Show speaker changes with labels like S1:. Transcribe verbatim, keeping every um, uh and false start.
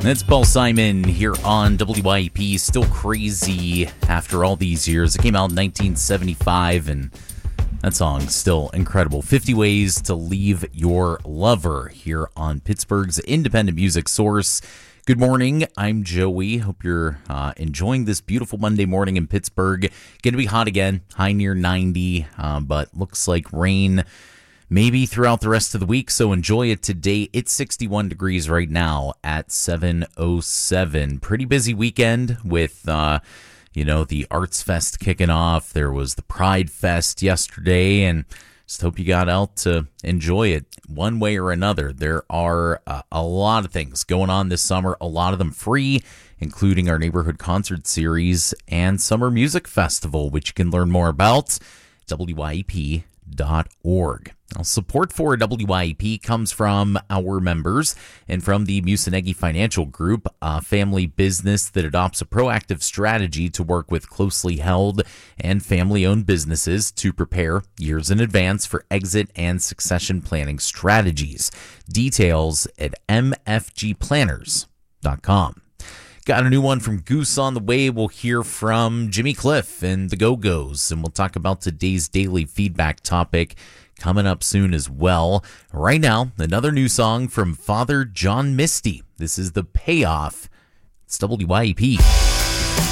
S1: It's Paul Simon here on W Y E P. Still crazy after all these years. It came out in nineteen seventy-five, and that song's still incredible. fifty Ways to Leave Your Lover here on Pittsburgh's independent music source. Good morning. I'm Joey. Hope you're uh, enjoying this beautiful Monday morning in Pittsburgh. Going to be hot again, high near ninety, uh, but looks like rain maybe throughout the rest of the week, so enjoy it today. It's sixty-one degrees right now at seven oh seven. Pretty busy weekend with, uh, you know, the Arts Fest kicking off. There was the Pride Fest yesterday, and just hope you got out to enjoy it one way or another. There are uh, a lot of things going on this summer, a lot of them free, including our neighborhood concert series and Summer Music Festival, which you can learn more about at W Y E P dot org. Now, support for W Y E P comes from our members and from the Musanegi Financial Group, a family business that adopts a proactive strategy to work with closely held and family-owned businesses to prepare years in advance for exit and succession planning strategies. Details at m f g planners dot com. Got a new one from Goose on the way. We'll hear from Jimmy Cliff and the Go-Go's, and we'll talk about today's daily feedback topic coming up soon as well. Right now, another new song from Father John Misty. This is The Payoff. It's W Y E P.